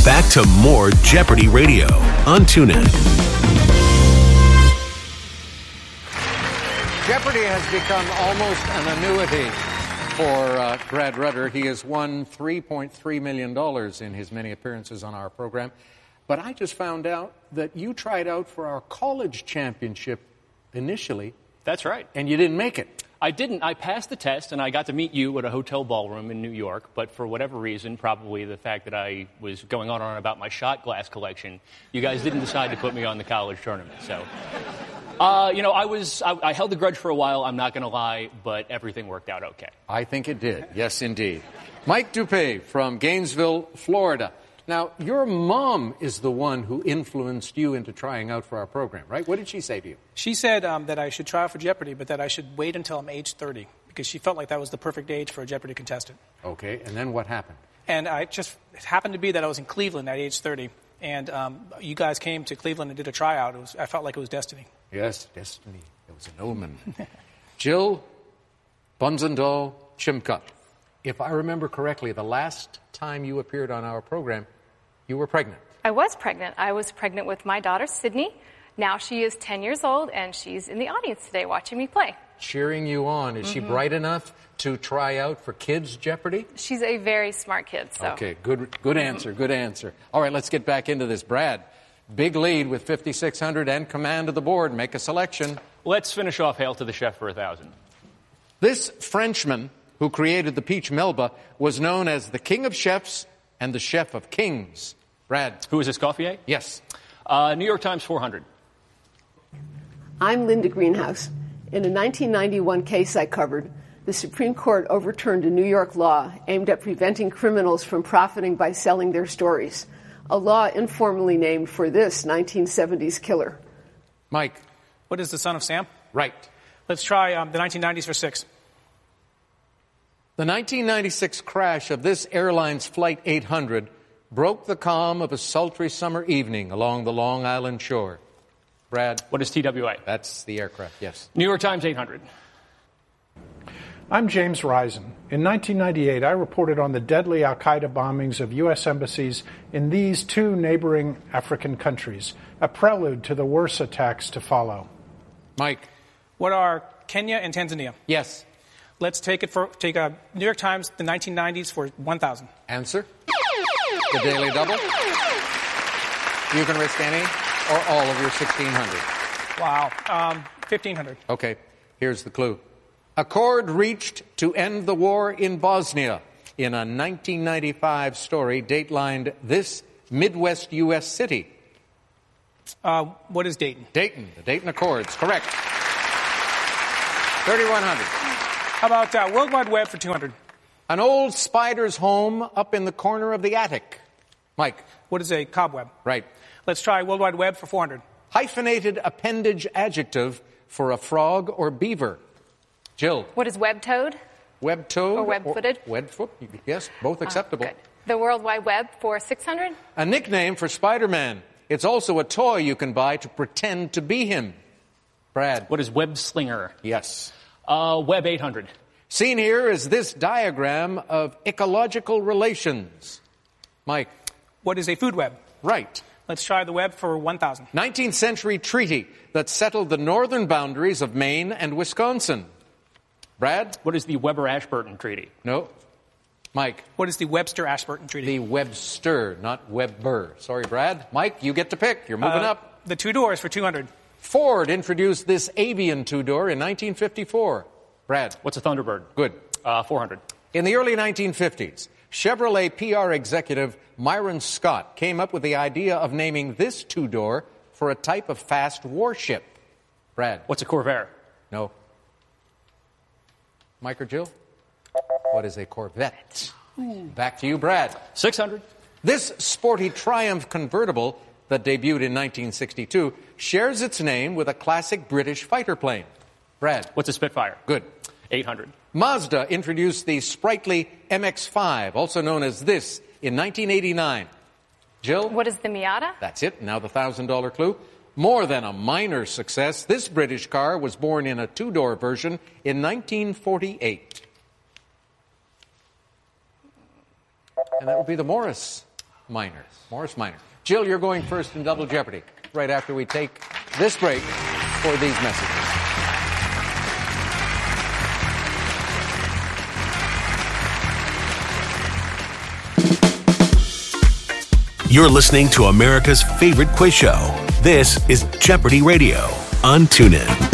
Back to more Jeopardy Radio on TuneIn. Jeopardy has become almost an annuity for Brad Rutter. He has won $3.3 million in his many appearances on our program. But I just found out that you tried out for our college championship initially. That's right. And you didn't make it. I didn't. I passed the test, and I got to meet you at a hotel ballroom in New York. But for whatever reason, probably the fact that I was going on and about my shot glass collection, you guys didn't decide to put me on the college tournament. So, I held the grudge for a while, I'm not going to lie, but everything worked out okay. I think it did. Yes, indeed. Mike Dupé from Gainesville, Florida. Now, your mom is the one who influenced you into trying out for our program, right? What did she say to you? She said that I should try out for Jeopardy, but that I should wait until I'm age 30, because she felt like that was the perfect age for a Jeopardy contestant. Okay, and then what happened? And it happened to be that I was in Cleveland at age 30, and you guys came to Cleveland and did a tryout. I felt like it was destiny. Yes, destiny. It was an omen. Jill Bunzendahl Chimka. If I remember correctly, the last time you appeared on our program, you were pregnant. I was pregnant. I was pregnant with my daughter, Sydney. Now she is 10 years old, and she's in the audience today watching me play. Cheering you on. Is she bright enough to try out for Kids Jeopardy? She's a very smart kid. So. Okay, good answer, good answer. All right, let's get back into this. Brad, big lead with 5,600 and command of the board. Make a selection. Let's finish off Hail to the Chef for 1,000. This Frenchman who created the peach melba was known as the King of Chefs and the Chef of Kings. Brad. Who is Escoffier? Yes. New York Times 400. I'm Linda Greenhouse. In a 1991 case I covered, the Supreme Court overturned a New York law aimed at preventing criminals from profiting by selling their stories, a law informally named for this 1970s killer. Mike. What is The Son of Sam? Right. Let's try the 1990s for 6. The 1996 crash of this airline's Flight 800 broke the calm of a sultry summer evening along the Long Island shore. Brad. What is TWA? That's the aircraft, yes. New York Times 800. I'm James Risen. In 1998, I reported on the deadly al-Qaeda bombings of U.S. embassies in these two neighboring African countries, a prelude to the worse attacks to follow. Mike. What are Kenya and Tanzania? Yes. Let's take New York Times, the 1990s for 1,000. Answer. The Daily Double. You can risk any or all of your 1,600. Wow. 1,500. Okay. Here's the clue. Accord reached to end the war in Bosnia in a 1995 story datelined this Midwest U.S. city. What is Dayton? Dayton. The Dayton Accords. Correct. 3,100. How about World Wide Web for 200? An old spider's home up in the corner of the attic. Mike. What is a cobweb? Right. Let's try World Wide Web for 400. Hyphenated appendage adjective for a frog or beaver. Jill. What is web-toed? Web-toed. Or web-footed? Web-foot. Yes, both acceptable. Good. The World Wide Web for 600? A nickname for Spider-Man. It's also a toy you can buy to pretend to be him. Brad. What is Web Slinger? Yes. Web 800. Seen here is this diagram of ecological relations. Mike. What is a food web? Right. Let's try the web for 1,000. 19th century treaty that settled the northern boundaries of Maine and Wisconsin. Brad? What is the Weber-Ashburton Treaty? No. Mike? What is the Webster-Ashburton Treaty? The Webster, not Webber. Sorry, Brad. Mike, you get to pick. You're moving up. The two doors for 200. Ford introduced this avian two-door in 1954. Brad? What's a Thunderbird? Good. 400. In the early 1950s, Chevrolet PR executive Myron Scott came up with the idea of naming this two-door for a type of fast warship. Brad? What's a Corvair? No. Mike or Jill? What is a Corvette? Back to you, Brad. 600. This sporty Triumph convertible that debuted in 1962 shares its name with a classic British fighter plane. Brad. What's a Spitfire? Good. 800. Mazda introduced the sprightly MX-5, also known as this, in 1989. Jill? What is the Miata? That's it. Now the $1,000 clue. More than a minor success, this British car was born in a two-door version in 1948. And that would be the Morris. Minor. Morris Minor. Jill, you're going first in Double Jeopardy, right after we take this break for these messages. You're listening to America's favorite quiz show. This is Jeopardy Radio on TuneIn.